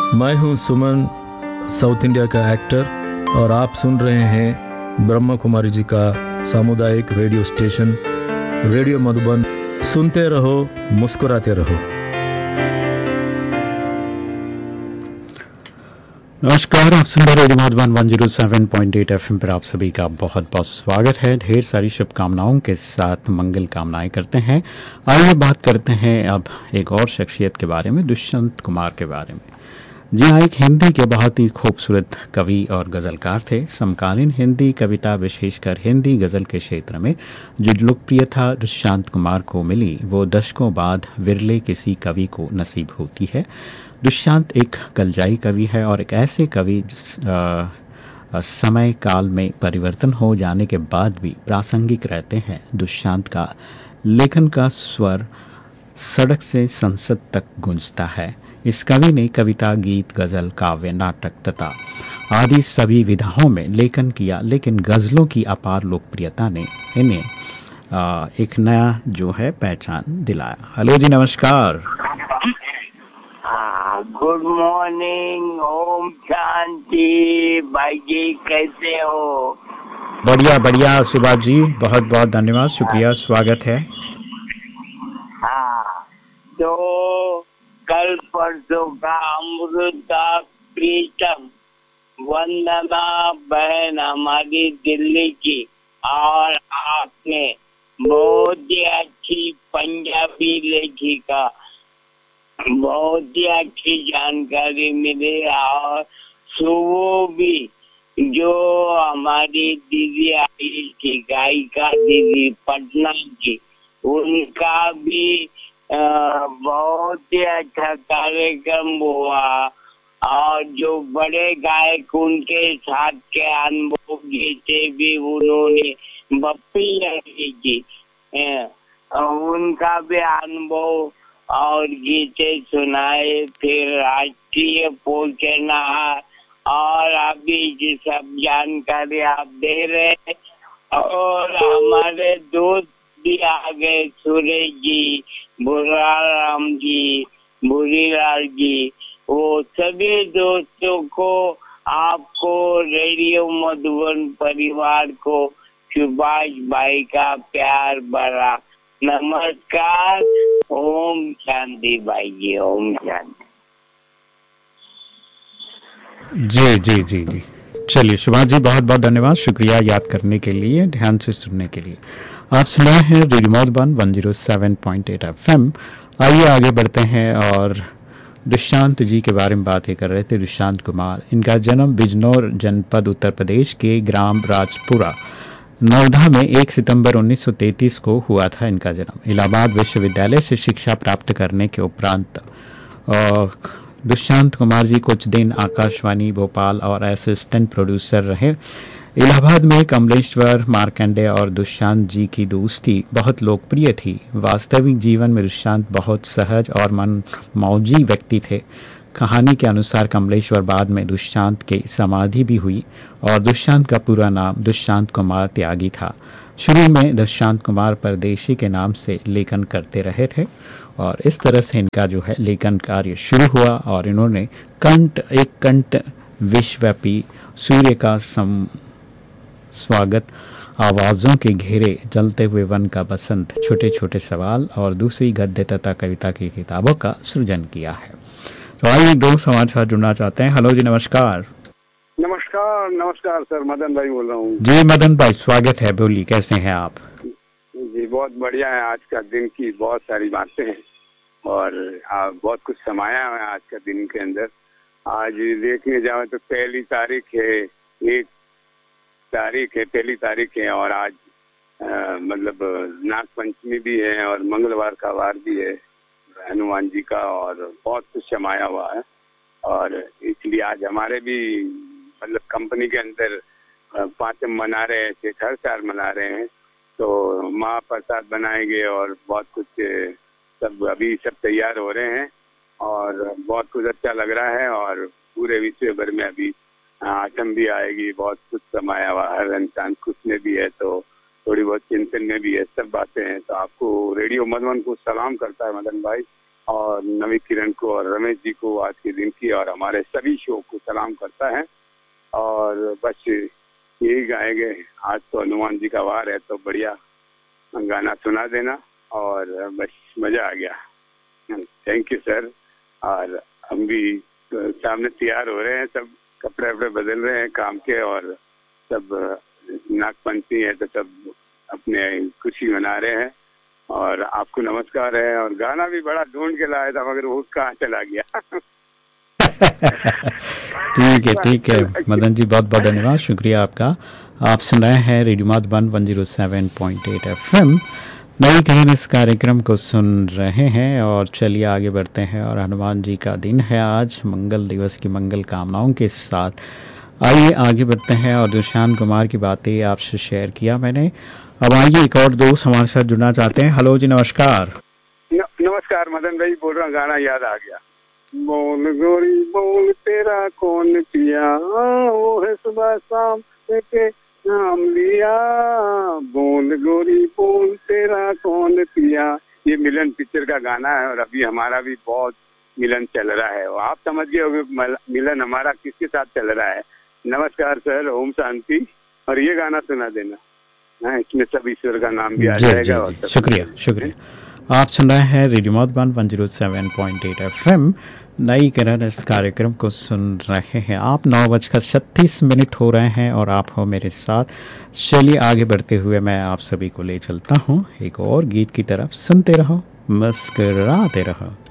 मैं हूं सुमन, south India का एक्टर, और आप सुन रहे हैं ब्रह्मा कुमारी जी का सामुदायिक रेडियो स्टेशन रेडियो मधुबन। सुनते रहो, मुस्कुराते रहो। नमस्कार, आप सुन रहे रेडियो मधुबन 107.8 एफएम पर आप सभी का बहुत बहुत स्वागत है। ढेर सारी शुभकामनाओं के साथ मंगल कामनाएं करते हैं। आइए बात करते हैं अब एक और शख्सियत के बारे में, दुष्यंत कुमार के बारे में। जी हाँ, एक हिंदी के बहुत ही खूबसूरत कवि और गज़लकार थे। समकालीन हिंदी कविता, विशेषकर हिंदी गज़ल के क्षेत्र में जो लोकप्रियता दुष्यंत कुमार को मिली, वो दशकों बाद विरले किसी कवि को नसीब होती है। दुष्यंत एक कलजाई कवि है और एक ऐसे कवि समय काल में परिवर्तन हो जाने के बाद भी प्रासंगिक रहते हैं। दुष्यंत का लेखन का स्वर सड़क से संसद तक गूंजता है। इस कवि ने कविता, गीत, गज़ल, काव्य, नाटक तथा आदि सभी विधाओं में लेखन किया, लेकिन गज़लों की अपार लोकप्रियता ने इन्हें एक नया जो है पहचान दिलाया। हेलो जी, नमस्कार। Good morning, Om Shanti. भाई जी कैसे हो? बढ़िया बढ़िया सुभाष जी, बहुत बहुत धन्यवाद, शुक्रिया, स्वागत है। हाँ, तो कल परसों का अमृता प्रीतम वंदना बहन हमारी दिल्ली की, और आपने बहुत ही अच्छी पंजाबी लेखिका, बहुत ही अच्छी जानकारी मिली। और सुबह भी जो हमारी दीदी आई थी, गायिका दीदी पटना की, उनका भी बहुत ही अच्छा कार्यक्रम हुआ। और जो बड़े गायक उनके साथ के अनुभव गीते भी उन्होंने, बप्पी लहरी जी, उनका भी अनुभव और गीते सुनाए। फिर राष्ट्रीय पोषण आहार और अभी जो सब जानकारी आप दे रहे हैं, और हमारे दोस्त भी आ गए, सुरेश जी, बुराराम जी, बुरीलाल जी, वो सभी दोस्तों को, आपको, रेडियो मधुबन परिवार को सुभाष भाई का प्यार भरा नमस्कार। ओम शांति भाई जी, ओम शांति। जी जी जी जी, चलिए सुभाष जी, बहुत बहुत धन्यवाद, शुक्रिया याद करने के लिए, ध्यान से सुनने के लिए। आप सुन रहे हैं रेडियो मधुबन 107.8 एफएम। आइए आगे बढ़ते हैं और दुष्यंत जी के बारे में बातें कर रहे थे। दुष्यंत कुमार, इनका जन्म बिजनौर जनपद उत्तर प्रदेश के ग्राम राजपुरा नवधा में 1 सितंबर 1933 को हुआ था इनका जन्म। इलाहाबाद विश्वविद्यालय से शिक्षा प्राप्त करने के उपरांत दुष्यंत कुमार जी कुछ दिन आकाशवाणी भोपाल और असिस्टेंट प्रोड्यूसर रहे। इलाहाबाद में कमलेश्वर मार्कंडे और दुष्यंत जी की दोस्ती बहुत लोकप्रिय थी। वास्तविक जीवन में दुष्यंत बहुत सहज और मनमौजी व्यक्ति थे। कहानी के अनुसार कमलेश्वर बाद में दुष्यंत की समाधि भी हुई और दुष्यंत का पूरा नाम दुष्यंत कुमार त्यागी था। शुरू में दुष्यंत कुमार परदेशी के नाम से लेखन करते रहे थे और इस तरह से इनका जो है लेखन कार्य शुरू हुआ और इन्होंने कंठ विश्वव्यापी सूर्य का स्वागत, आवाज़ों के घेरे, जलते हुए वन का बसंत, छोटे छोटे सवाल और दूसरी गद्य तथा कविता की किताबों का सृजन किया है। तो आइए दोस्त हमारे साथ जुड़ना चाहते हैं। हेलो जी, नमस्कार। नमस्कार नमस्कार सर, मदन भाई बोल रहा हूँ। जी मदन भाई, स्वागत है, बोलिए कैसे हैं आप? जी बहुत बढ़िया है। आज का दिन की बहुत सारी बातें हैं और बहुत कुछ समाया है आज का दिन के अंदर। आज देखने जाओ तो पहली तारीख है, पहली तारीख है और आज मतलब नाग पंचमी भी है और मंगलवार का वार भी है हनुमान जी का, और बहुत कुछ समाया हुआ है। और इसलिए आज हमारे भी मतलब कंपनी के अंदर पाँचम मना रहे हैं, हर साल मना रहे हैं। तो महाप्रसाद बनाएंगे और बहुत कुछ सब अभी सब तैयार हो रहे हैं और बहुत कुछ अच्छा लग रहा है। और पूरे विश्व भर में अभी आठम भी आएगी, बहुत कुछ समाया हुआ, हर इंसान खुश में भी है तो थोड़ी बहुत चिंतन में भी है, सब बातें हैं। तो आपको रेडियो मधुबन को सलाम करता है मदन भाई, और नवी किरण को और रमेश जी को आज के दिन की और हमारे सभी शो को सलाम करता है। और बस यही गाएंगे, आज तो हनुमान जी का वार है तो बढ़िया गाना सुना देना और बस मजा आ गया। Thank you sir. और हम भी सामने तैयार हो रहे हैं, सब कपड़े वपड़े बदल रहे हैं काम के, और सब नागपंचमी है तो सब अपने खुशी मना रहे हैं। और आपको नमस्कार है। और गाना भी बड़ा ढूंढ के लाया था मगर वो कहाँ चला गया। ठीक है मदन जी, बहुत बहुत धन्यवाद, शुक्रिया आपका। आप सुन रहे हैं रेडियो मधुबन 107.8 FM। नई किरण इस कार्यक्रम को सुन रहे हैं और चलिए आगे बढ़ते हैं। और हनुमान जी का दिन है आज, मंगल दिवस की मंगल कामनाओं के साथ आइए आगे बढ़ते हैं। और दुष्यंत कुमार की बातें आपसे शेयर किया मैंने। अब आइए एक और दोस्त हमारे साथ जुड़ना चाहते हैं। हेलो जी, नमस्कार। नमस्कार मदन भाई, बोल रहा हूँ, गाना याद आ गया। बोल गोरी बोल तेरा कौन पिया, वो है सुबह शाम के नाम लिया, बोल गोरी बोल तेरा कौन पिया। ये मिलन पिक्चर का गाना है और अभी हमारा भी बहुत मिलन चल रहा है। आप समझ गए होंगे मिलन हमारा किसके साथ चल रहा है। नमस्कार सर, ओम शांति। और ये गाना सुना देना, इसमें सब ईश्वर का नाम भी आ जाएगा। जी, शुक्रिया। आप सुन रहे हैं रेडियो मधुबन 107.8 FM। नई किरण इस कार्यक्रम को सुन रहे हैं आप। 9:36 हो रहे हैं और आप हो मेरे साथ। चलिए आगे बढ़ते हुए मैं आप सभी को ले चलता हूँ एक और गीत की तरफ। सुनते रहो, मुस्कुराते रहो।